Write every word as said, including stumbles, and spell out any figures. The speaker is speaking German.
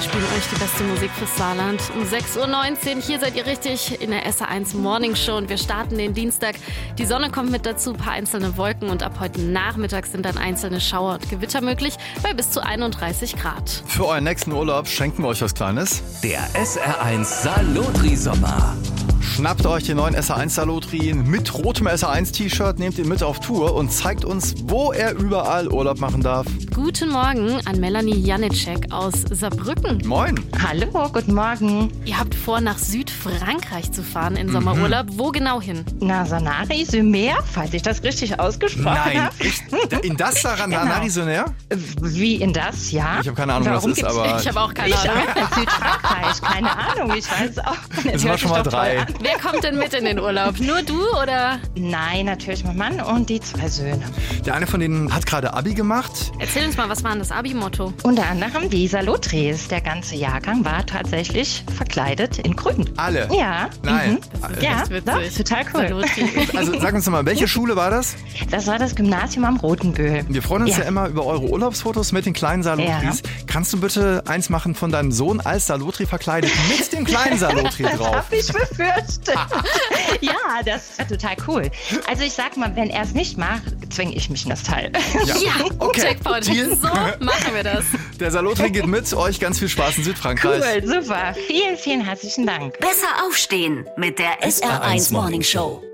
spielen euch die beste Musik fürs Saarland. Um sechs Uhr neunzehn, hier seid ihr richtig in der S R eins Morning Show und wir starten den Dienstag. Die Sonne kommt mit dazu, ein paar einzelne Wolken und ab heute Nachmittag sind dann einzelne Schauer und Gewitter möglich bei bis zu einunddreißig Grad. Für euren nächsten Urlaub schenken wir euch was Kleines. Der S R eins Salotri-Sommer. Schnappt euch den neuen S R eins Salotri mit rotem S R eins T-Shirt, nehmt ihn mit auf Tour und zeigt uns, wo er überall Urlaub machen darf. Guten Morgen an Melanie Janicek aus Saarbrücken. Moin. Hallo, guten Morgen. Ihr habt vor, nach Südfrankreich zu fahren in Sommerurlaub. Mhm. Wo genau hin? Na, Sanary-sur-Mer, falls ich das richtig ausgesprochen habe. Nein, echt? In das Sanary-sur-Mer? Wie in das, ja. Ich habe keine Ahnung, Warum was das ist, aber... Ich habe auch keine ich Ahnung. auch, Südfrankreich, keine Ahnung, ich weiß auch. Das war schon mal drei. Wer kommt denn mit in den Urlaub? Nur du oder? Nein, natürlich mein Mann und die zwei Söhne. Der eine von denen hat gerade Abi gemacht. Erzähl uns mal, was war denn das Abi-Motto? Unter anderem die Salotris. Der ganze Jahrgang war tatsächlich verkleidet in grün. Alle? Ja. Nein. Mhm. Das ist Ja, echt witzig. doch, total cool. Salotri. Also sag uns doch mal, welche Schule war das? Das war das Gymnasium am Rotenbühl. Wir freuen uns ja, Ja. immer über eure Urlaubsfotos mit den kleinen Salotris. Kannst du bitte eins machen von deinem Sohn als Salotri verkleidet mit dem kleinen Salotri Das drauf? hab ich befürchtet. Ja, das ist total cool. Also ich sag mal, wenn er es nicht macht, zwinge ich mich in das Teil. Ja, Okay. Jackpot. Deal. So machen wir das. Der Salotri geht mit. Euch ganz viel Spaß in Südfrankreich. Cool, super. Vielen, vielen herzlichen Dank. Besser aufstehen mit der S R eins Morning Show.